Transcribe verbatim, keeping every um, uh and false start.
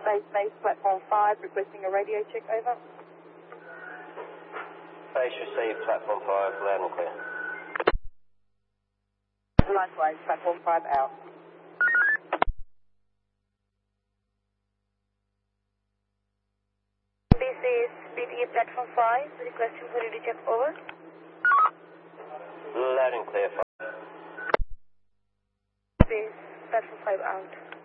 Base Base, platform five, requesting a radio check, over. Base received, platform five, loud and clear. Likewise, platform five out. This is P T A platform five, requesting for radio check, over. Loud and clear, five. Base platform five out.